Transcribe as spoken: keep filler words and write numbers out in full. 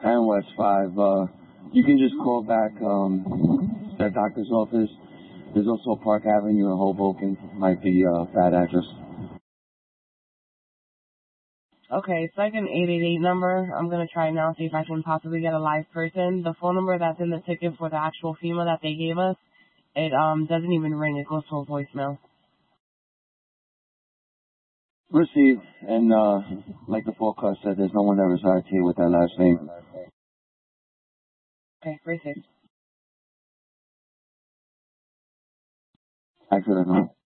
and West five. Uh, you can just call back um, their doctor's office. There's also Park Avenue in Hoboken. Might be a bad address. Okay, it's like an eight eight eight number. I'm going to try now, see if I can possibly get a live person. The phone number that's in the ticket for the actual FEMA that they gave us, it um doesn't even ring. It goes to a voicemail. Received. And uh, like the forecast said, there's no one that resides here with that last name. Okay, received. Accident.